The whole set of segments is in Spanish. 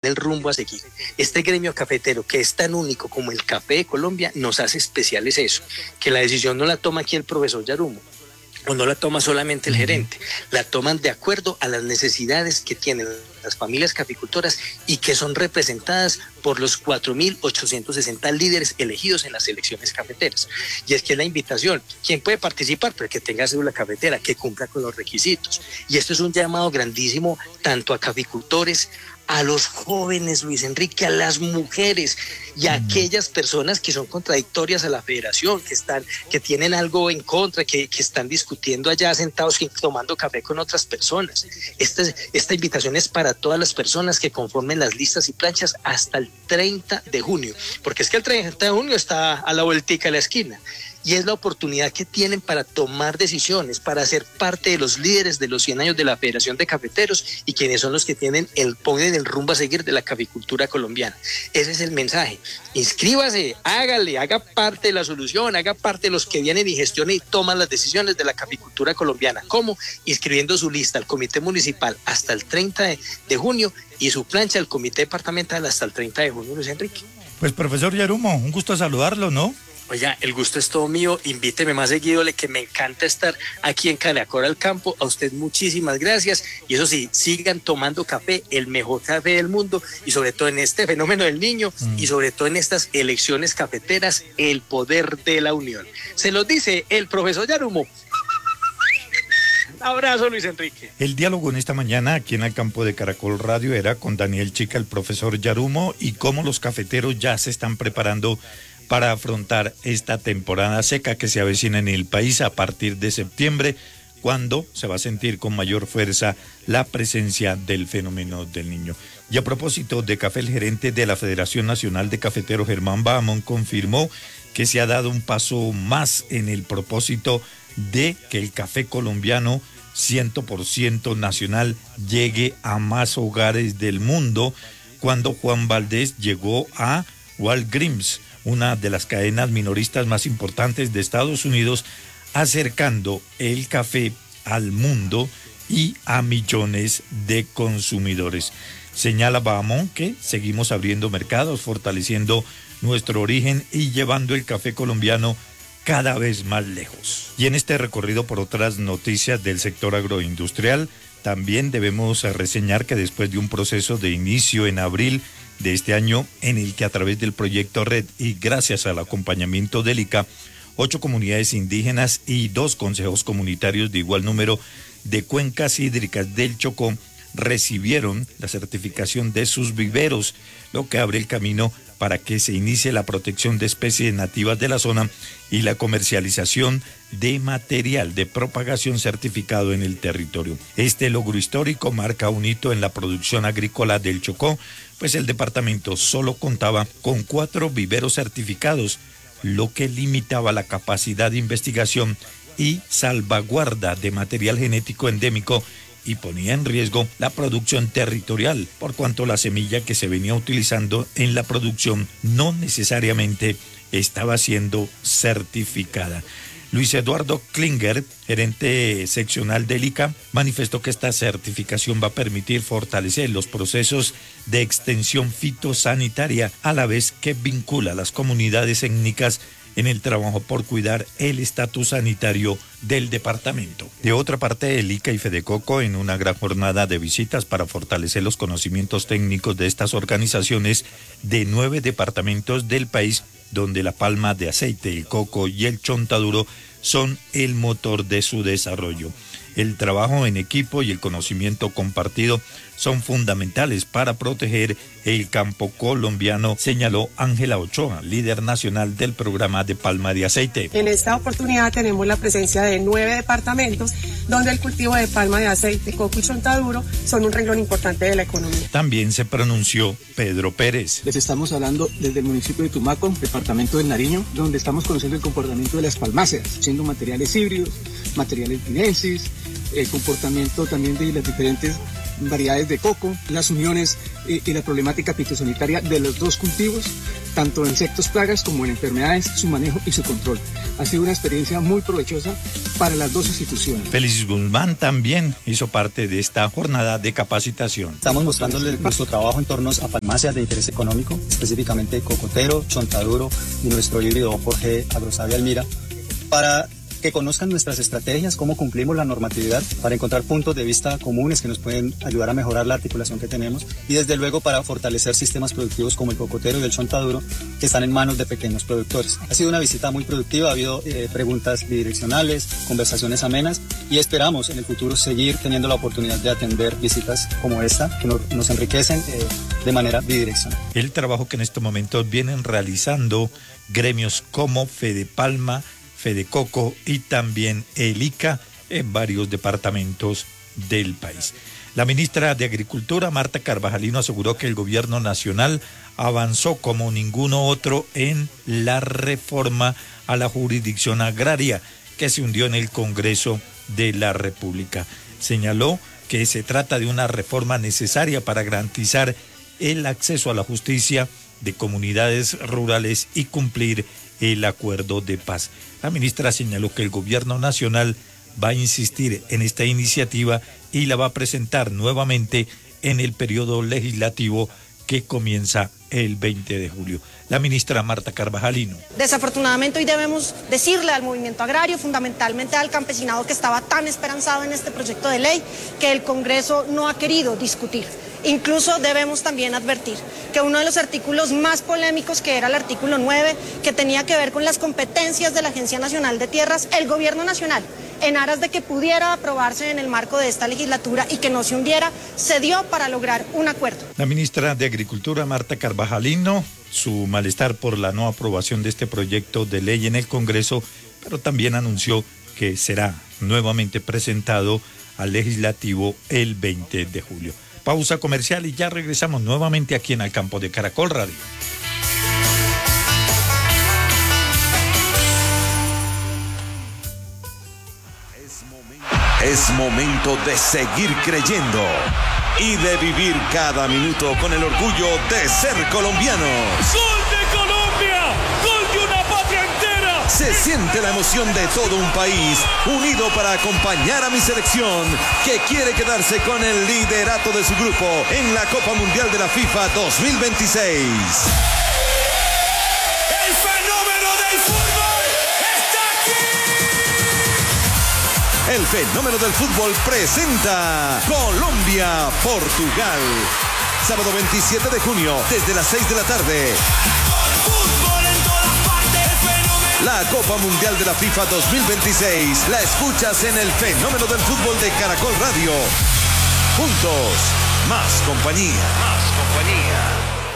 el rumbo a seguir. Este gremio cafetero, que es tan único como el café de Colombia, nos hace especiales eso, que la decisión no la toma aquí el profesor Yarumo, o no la toma solamente el gerente, la toman de acuerdo a las necesidades que tienen las familias caficultoras y que son representadas por los 4.860 líderes elegidos en las elecciones cafeteras. Y es que la invitación, ¿quién puede participar? Pero que tenga cédula cafetera, que cumpla con los requisitos. Y esto es un llamado grandísimo tanto a caficultores, a los jóvenes, Luis Enrique, a las mujeres y a aquellas personas que son contradictorias a la federación, que tienen algo en contra, que están discutiendo allá sentados y tomando café con otras personas. Esta invitación es para todas las personas que conformen las listas y planchas hasta el 30 de junio, porque es que el 30 de junio está a la vueltica de la esquina. Y es la oportunidad que tienen para tomar decisiones, para ser parte de los líderes de los 100 años de la Federación de Cafeteros y quienes son los que ponen el rumbo a seguir de la caficultura colombiana. Ese es el mensaje. Inscríbase, haga parte de la solución, haga parte de los que vienen y gestionen y toman las decisiones de la caficultura colombiana. ¿Cómo? Inscribiendo su lista al comité municipal hasta el 30 de junio y su plancha al comité departamental hasta el 30 de junio, Luis Enrique. Pues profesor Yarumo, un gusto saludarlo, ¿no? Oiga, el gusto es todo mío, invíteme más seguido, que me encanta estar aquí en Canacora al Campo. A usted muchísimas gracias y eso sí, sigan tomando café, el mejor café del mundo y sobre todo en este fenómeno del niño y sobre todo en estas elecciones cafeteras, el poder de la unión. Se los dice el profesor Yarumo. Abrazo, Luis Enrique. El diálogo en esta mañana aquí en el campo de Caracol Radio era con Daniel Chica, el profesor Yarumo, y cómo los cafeteros ya se están preparando para afrontar esta temporada seca que se avecina en el país a partir de septiembre, cuando se va a sentir con mayor fuerza la presencia del fenómeno del niño. Y a propósito de café, el gerente de la Federación Nacional de Cafeteros, Germán Bahamón, confirmó que se ha dado un paso más en el propósito de que el café colombiano 100% nacional llegue a más hogares del mundo, cuando Juan Valdés llegó a Walgreens, una de las cadenas minoristas más importantes de Estados Unidos, acercando el café al mundo y a millones de consumidores. Señala Bahamón que seguimos abriendo mercados, fortaleciendo nuestro origen y llevando el café colombiano cada vez más lejos. Y en este recorrido por otras noticias del sector agroindustrial, también debemos reseñar que después de un proceso de inicio en abril de este año, en el que a través del proyecto Red y gracias al acompañamiento del ICA, 8 comunidades indígenas y 2 consejos comunitarios de igual número de cuencas hídricas del Chocó recibieron la certificación de sus viveros, lo que abre el camino para que se inicie la protección de especies nativas de la zona y la comercialización de material de propagación certificado en el territorio. Este logro histórico marca un hito en la producción agrícola del Chocó, pues el departamento solo contaba con 4 viveros certificados, lo que limitaba la capacidad de investigación y salvaguarda de material genético endémico y ponía en riesgo la producción territorial, por cuanto la semilla que se venía utilizando en la producción no necesariamente estaba siendo certificada. Luis Eduardo Klinger, gerente seccional del ICA, manifestó que esta certificación va a permitir fortalecer los procesos de extensión fitosanitaria, a la vez que vincula a las comunidades étnicas en el trabajo por cuidar el estatus sanitario del departamento. De otra parte, el ICA y Fedecoco, en una gran jornada de visitas para fortalecer los conocimientos técnicos de estas organizaciones de 9 departamentos del país, donde la palma de aceite, el coco y el chontaduro son el motor de su desarrollo. El trabajo en equipo y el conocimiento compartido son fundamentales para proteger el campo colombiano, señaló Ángela Ochoa, líder nacional del programa de palma de aceite. En esta oportunidad tenemos la presencia de 9 departamentos donde el cultivo de palma de aceite, coco y chontaduro son un renglón importante de la economía. También se pronunció Pedro Pérez. Les estamos hablando desde el municipio de Tumaco, departamento del Nariño, donde estamos conociendo el comportamiento de las palmáceas, siendo materiales híbridos, materiales guinenses, el comportamiento también de las diferentes variedades de coco, las uniones y la problemática fitosanitaria de los dos cultivos, tanto en insectos, plagas como en enfermedades, su manejo y su control. Ha sido una experiencia muy provechosa para las dos instituciones. Félix Guzmán también hizo parte de esta jornada de capacitación. Estamos mostrándole nuestro trabajo en torno a farmacias de interés económico, específicamente Cocotero, Chontaduro y nuestro híbrido Jorge Agrosavia Almira, para que conozcan nuestras estrategias, cómo cumplimos la normatividad, para encontrar puntos de vista comunes que nos pueden ayudar a mejorar la articulación que tenemos y desde luego para fortalecer sistemas productivos como el Cocotero y el Chontaduro que están en manos de pequeños productores. Ha sido una visita muy productiva, ha habido preguntas bidireccionales, conversaciones amenas y esperamos en el futuro seguir teniendo la oportunidad de atender visitas como esta que nos enriquecen de manera bidireccional. El trabajo que en estos momentos vienen realizando gremios como Fedepalma, Fedecoco y también el ICA en varios departamentos del país. La ministra de Agricultura, Marta Carvajalino, aseguró que el gobierno nacional avanzó como ninguno otro en la reforma a la jurisdicción agraria que se hundió en el Congreso de la República. Señaló que se trata de una reforma necesaria para garantizar el acceso a la justicia de comunidades rurales y cumplir el acuerdo de paz. La ministra señaló que el gobierno nacional va a insistir en esta iniciativa y la va a presentar nuevamente en el periodo legislativo que comienza el 20 de julio. La ministra Marta Carvajalino. Desafortunadamente hoy debemos decirle al movimiento agrario, fundamentalmente al campesinado que estaba tan esperanzado en este proyecto de ley, que el Congreso no ha querido discutir. Incluso debemos también advertir que uno de los artículos más polémicos, que era el artículo 9, que tenía que ver con las competencias de la Agencia Nacional de Tierras, el Gobierno Nacional, en aras de que pudiera aprobarse en el marco de esta legislatura y que no se hundiera, cedió para lograr un acuerdo. La ministra de Agricultura, Marta Carvajalino, su malestar por la no aprobación de este proyecto de ley en el Congreso, pero también anunció que será nuevamente presentado al legislativo el 20 de julio. Pausa comercial y ya regresamos nuevamente aquí en Al Campo de Caracol Radio. Es momento de seguir creyendo y de vivir cada minuto con el orgullo de ser colombianos. ¡Gol de Colombia! ¡Gol de una patria entera! Se siente la emoción de todo un país unido para acompañar a mi selección que quiere quedarse con el liderato de su grupo en la Copa Mundial de la FIFA 2026. ¡El fenómeno del fútbol está aquí! El fenómeno del fútbol presenta Colombia-Portugal. Sábado 27 de junio, desde las 6 de la tarde. Fútbol en todas partes, fenómeno. La Copa Mundial de la FIFA 2026 la escuchas en el fenómeno del fútbol de Caracol Radio. Juntos, más compañía. Más compañía.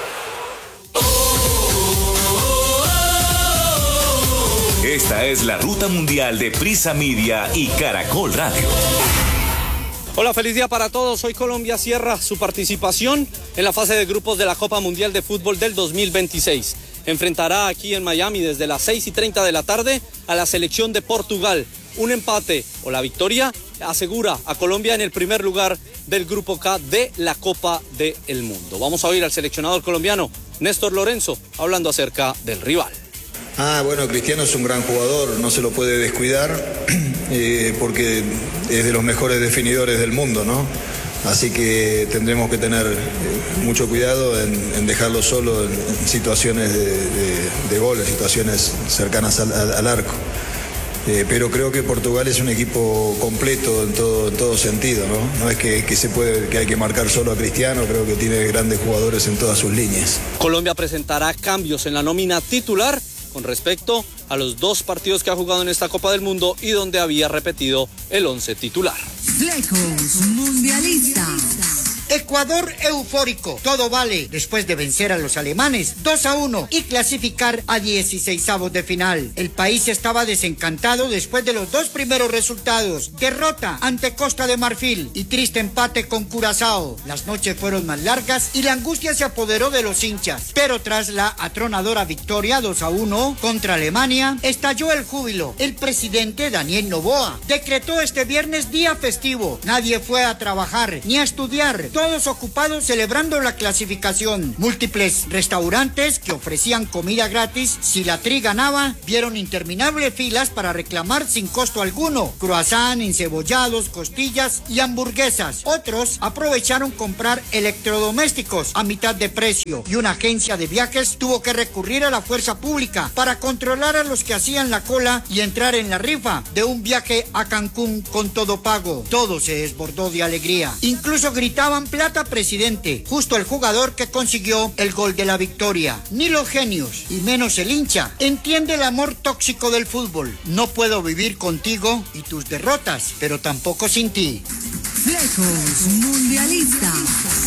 Esta es la ruta mundial de Prisa Media y Caracol Radio. Hola, feliz día para todos. Hoy Colombia cierra su participación en la fase de grupos de la Copa Mundial de Fútbol del 2026. Enfrentará aquí en Miami desde las 6:30 de la tarde a la selección de Portugal. Un empate o la victoria asegura a Colombia en el primer lugar del Grupo K de la Copa del Mundo. Vamos a oír al seleccionador colombiano Néstor Lorenzo hablando acerca del rival. Bueno, Cristiano es un gran jugador, no se lo puede descuidar porque es de los mejores definidores del mundo, ¿no? Así que tendremos que tener mucho cuidado en dejarlo solo en situaciones de gol, en situaciones cercanas al arco. Pero creo que Portugal es un equipo completo en todo sentido, ¿no? No es que hay que marcar solo a Cristiano, creo que tiene grandes jugadores en todas sus líneas. Colombia presentará cambios en la nómina titular con respecto a los dos partidos que ha jugado en esta Copa del Mundo y donde había repetido el 11 titular. Flecos Mundialistas. Ecuador eufórico, todo vale después de vencer a los alemanes 2-1 y clasificar a 16avos de final. El país estaba desencantado después de los dos primeros resultados, derrota ante Costa de Marfil y triste empate con Curazao. Las noches fueron más largas y la angustia se apoderó de los hinchas, pero tras la atronadora victoria 2-1 contra Alemania, estalló el júbilo. El presidente Daniel Noboa decretó este viernes día festivo. Nadie fue a trabajar ni a estudiar, todos ocupados celebrando la clasificación. Múltiples restaurantes que ofrecían comida gratis si la Tri ganaba vieron interminables filas para reclamar sin costo alguno croissant, encebollados, costillas y hamburguesas. Otros aprovecharon comprar electrodomésticos a mitad de precio y una agencia de viajes tuvo que recurrir a la fuerza pública para controlar a los que hacían la cola y entrar en la rifa de un viaje a Cancún con todo pago. Todo se desbordó de alegría. Incluso gritaban plata presidente, justo el jugador que consiguió el gol de la victoria. Ni los genios, y menos el hincha, entiende el amor tóxico del fútbol. No puedo vivir contigo y tus derrotas, pero tampoco sin ti. Flecos Mundialistas.